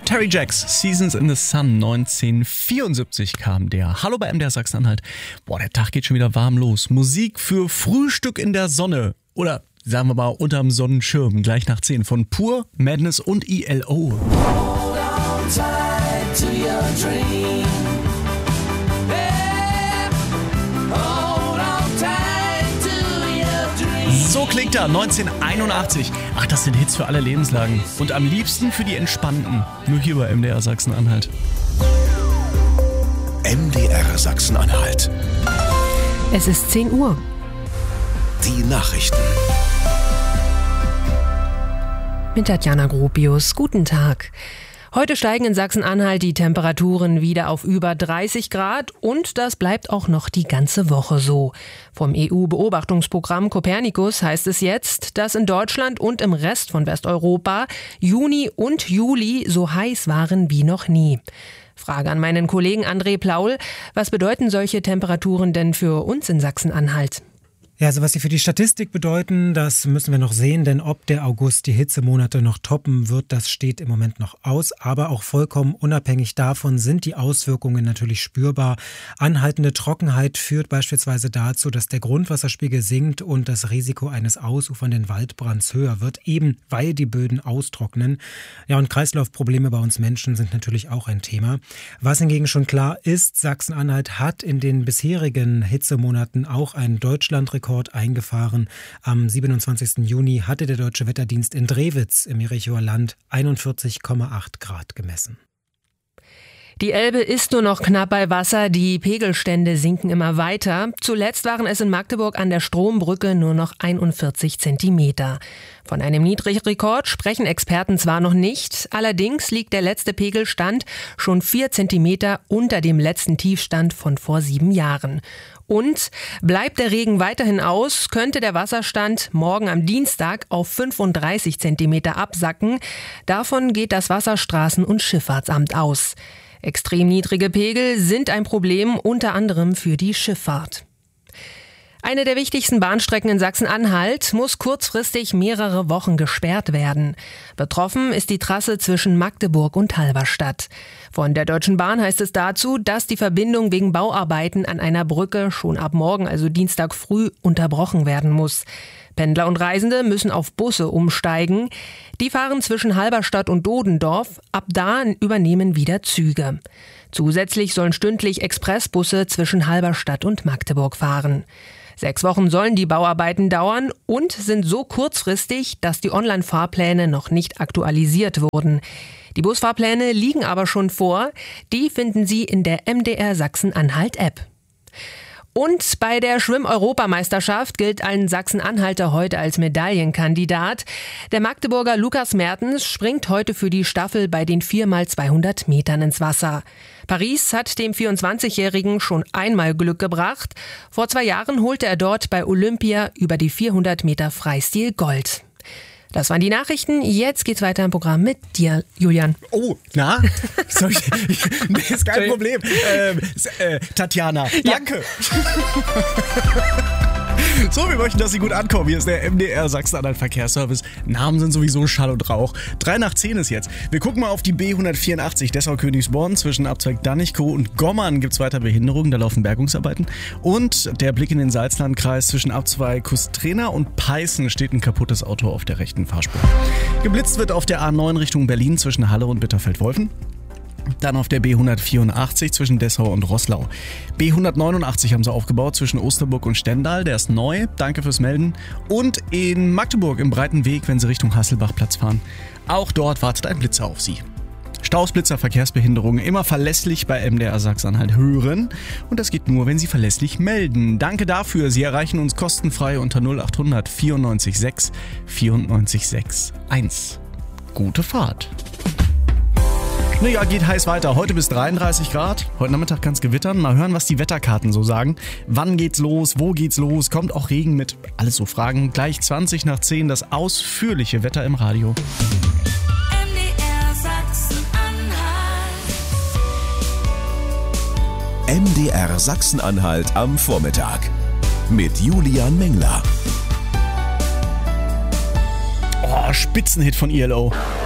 Terry Jacks, Seasons in the Sun, 1974 kam der. Hallo bei MDR Sachsen-Anhalt. Boah, der Tag geht schon wieder warm los. Musik für Frühstück in der Sonne. Oder sagen wir mal unterm Sonnenschirm. Gleich nach 10 von Pur, Madness und ELO. Hold on tight to your dream. So klingt er, 1981. Ach, das sind Hits für alle Lebenslagen. Und am liebsten für die Entspannten. Nur hier bei MDR Sachsen-Anhalt. MDR Sachsen-Anhalt. Es ist 10 Uhr. Die Nachrichten. Mit Tatjana Gropius. Guten Tag. Heute steigen in Sachsen-Anhalt die Temperaturen wieder auf über 30 Grad und das bleibt auch noch die ganze Woche so. Vom EU-Beobachtungsprogramm Copernicus heißt es jetzt, dass in Deutschland und im Rest von Westeuropa Juni und Juli so heiß waren wie noch nie. Frage an meinen Kollegen André Plaul, was bedeuten solche Temperaturen denn für uns in Sachsen-Anhalt? Ja, also was sie für die Statistik bedeuten, das müssen wir noch sehen, denn ob der August die Hitzemonate noch toppen wird, das steht im Moment noch aus. Aber auch vollkommen unabhängig davon sind die Auswirkungen natürlich spürbar. Anhaltende Trockenheit führt beispielsweise dazu, dass der Grundwasserspiegel sinkt und das Risiko eines ausufernden Waldbrands höher wird, eben weil die Böden austrocknen. Ja, und Kreislaufprobleme bei uns Menschen sind natürlich auch ein Thema. Was hingegen schon klar ist, Sachsen-Anhalt hat in den bisherigen Hitzemonaten auch einen Deutschlandrekord eingefahren. Am 27. Juni hatte der Deutsche Wetterdienst in Drewitz im Jerichower Land 41,8 Grad gemessen. Die Elbe ist nur noch knapp bei Wasser, die Pegelstände sinken immer weiter. Zuletzt waren es in Magdeburg an der Strombrücke nur noch 41 Zentimeter. Von einem Niedrigrekord sprechen Experten zwar noch nicht, allerdings liegt der letzte Pegelstand schon 4 Zentimeter unter dem letzten Tiefstand von vor 7 Jahren. Und bleibt der Regen weiterhin aus, könnte der Wasserstand morgen am Dienstag auf 35 Zentimeter absacken. Davon geht das Wasserstraßen- und Schifffahrtsamt aus. Extrem niedrige Pegel sind ein Problem, unter anderem für die Schifffahrt. Eine der wichtigsten Bahnstrecken in Sachsen-Anhalt muss kurzfristig mehrere Wochen gesperrt werden. Betroffen ist die Trasse zwischen Magdeburg und Halberstadt. Von der Deutschen Bahn heißt es dazu, dass die Verbindung wegen Bauarbeiten an einer Brücke schon ab morgen, also Dienstag früh, unterbrochen werden muss. Pendler und Reisende müssen auf Busse umsteigen. Die fahren zwischen Halberstadt und Dodendorf. Ab da übernehmen wieder Züge. Zusätzlich sollen stündlich Expressbusse zwischen Halberstadt und Magdeburg fahren. 6 Wochen sollen die Bauarbeiten dauern und sind so kurzfristig, dass die Online-Fahrpläne noch nicht aktualisiert wurden. Die Busfahrpläne liegen aber schon vor. Die finden Sie in der MDR Sachsen-Anhalt-App. Und bei der Schwimm-Europameisterschaft gilt ein Sachsen-Anhalter heute als Medaillenkandidat. Der Magdeburger Lukas Mertens springt heute für die Staffel bei den 4x200 Metern ins Wasser. Paris hat dem 24-Jährigen schon einmal Glück gebracht. Vor 2 Jahren holte er dort bei Olympia über die 400 Meter Freistil Gold. Das waren die Nachrichten. Jetzt geht's weiter im Programm mit dir, Julian. Oh, na? Nee, ist kein Problem. Tatjana, danke. So, wir möchten, dass Sie gut ankommen. Hier ist der MDR Sachsen-Anhalt Verkehrsservice. Namen sind sowieso Schall und Rauch. 3 nach 10 ist jetzt. Wir gucken mal auf die B184 Dessau-Königsborn. Zwischen Abzweig Danichkow und Gommern gibt es weiter Behinderungen. Da laufen Bergungsarbeiten. Und der Blick in den Salzlandkreis. Zwischen Abzweig Kustrena und Peißen steht ein kaputtes Auto auf der rechten Fahrspur. Geblitzt wird auf der A9 Richtung Berlin zwischen Halle und Bitterfeld-Wolfen. Dann auf der B184 zwischen Dessau und Roßlau. B189 haben sie aufgebaut zwischen Osterburg und Stendal. Der ist neu. Danke fürs Melden. Und in Magdeburg im breiten Weg, wenn Sie Richtung Hasselbachplatz fahren. Auch dort wartet ein Blitzer auf Sie. Staus, Blitzer, Verkehrsbehinderungen immer verlässlich bei MDR Sachsen-Anhalt hören. Und das geht nur, wenn Sie verlässlich melden. Danke dafür. Sie erreichen uns kostenfrei unter 0800 94 6 94 6 1. Gute Fahrt. Naja, geht heiß weiter. Heute bis 33 Grad. Heute Nachmittag kann es gewittern. Mal hören, was die Wetterkarten so sagen. Wann geht's los? Wo geht's los? Kommt auch Regen mit? Alles so Fragen. Gleich 20 nach 10 das ausführliche Wetter im Radio. MDR Sachsen-Anhalt. MDR Sachsen-Anhalt am Vormittag. Mit Julian Mengler. Oh, Spitzenhit von ELO.